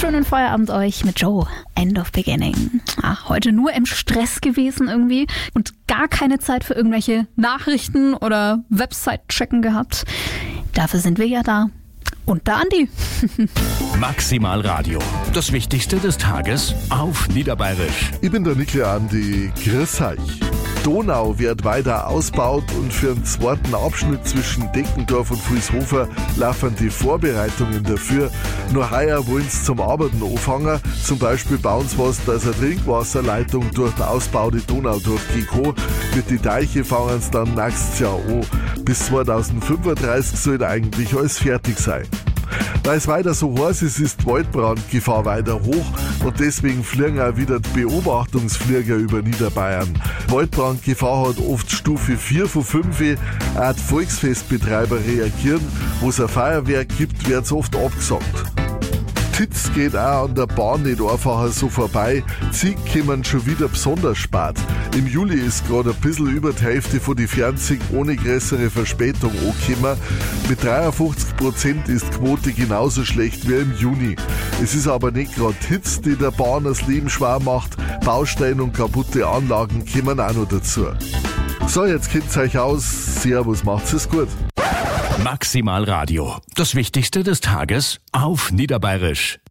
schönen Feierabend euch mit Joe. End of Beginning. Heute nur im Stress gewesen irgendwie und gar keine Zeit für irgendwelche Nachrichten oder Website-Checken gehabt. Dafür sind wir ja da. Und der Andi. Maximal Radio. Das Wichtigste des Tages auf Niederbayerisch. Ich bin der Nikle Andi. Grüß euch. Donau wird weiter ausgebaut und für den zweiten Abschnitt zwischen Deckendorf und Vilshofer laufen die Vorbereitungen dafür. Nur heuer wollen sie zum Arbeiten anfangen. Zum Beispiel bauen sie was, dass eine Trinkwasserleitung durch den Ausbau die Donau durchgehen kann. Mit den Deiche fangen sie dann nächstes Jahr an. Bis 2035 soll eigentlich alles fertig sein. Weil es weiter so heiß ist die Waldbrandgefahr weiter hoch und deswegen fliegen auch wieder die Beobachtungsflieger über Niederbayern. Waldbrandgefahr hat oft Stufe 4 von 5. Auch die Volksfestbetreiber reagieren. Wo es ein Feuerwerk gibt, wird es oft abgesagt. Titz geht auch an der Bahn nicht einfach so vorbei. Züge kommen schon wieder besonders spät. Im Juli ist gerade ein bisschen über die Hälfte von den Fernzügen ohne größere Verspätung angekommen. Mit 53% ist die Quote genauso schlecht wie im Juni. Es ist aber nicht gerade Hitze, die der Bahn das Leben schwer macht. Baustellen und kaputte Anlagen kommen auch noch dazu. So, jetzt kennt's euch aus. Servus, macht's es gut. Maximal Radio. Das Wichtigste des Tages auf Niederbayerisch.